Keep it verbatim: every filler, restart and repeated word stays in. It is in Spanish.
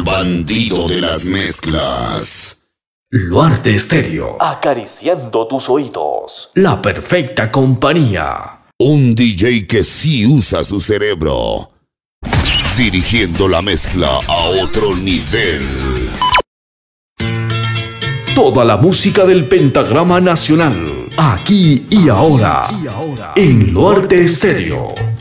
bandido de las mezclas. Luarte Estéreo, acariciando tus oídos. la perfecta compañía. Un D J que sí usa su cerebro, dirigiendo la mezcla a otro nivel. Toda la música del pentagrama nacional, aquí y ahora, en Luarte Estéreo.